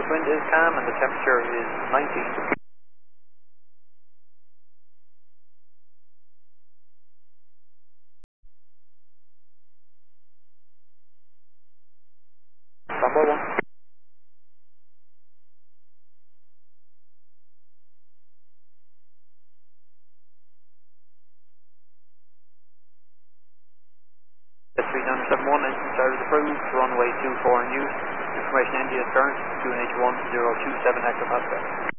Southwest wind is calm and the temperature is 19. Bravo 1. S3971, engine started approved, runway 24 in use. Information India current, QNH1027 hectopascal.